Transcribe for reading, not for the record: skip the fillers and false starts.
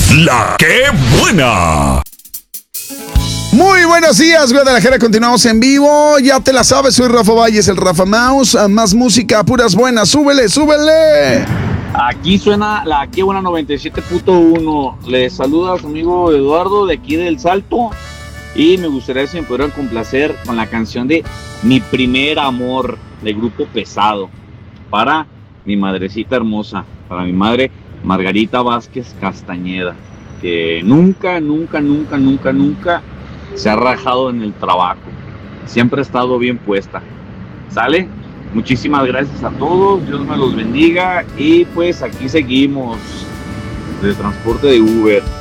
La que buena. Muy buenos días, Guadalajara. Continuamos en vivo. Ya te la sabes, soy Rafa Valles, el Rafa Mouse. Más música, puras buenas. Súbele, súbele. Aquí suena la que buena 97.1. Les saluda a su amigo Eduardo de aquí del Salto. Y me gustaría si me pudieran complacer con la canción de Mi Primer Amor de Grupo Pesado. Para mi madrecita hermosa, para mi madre Margarita Vázquez Castañeda, que nunca se ha rajado en el trabajo. Siempre ha estado bien puesta. ¿Sale? Muchísimas gracias a todos. Dios me los bendiga. Y pues aquí seguimos de transporte de Uber.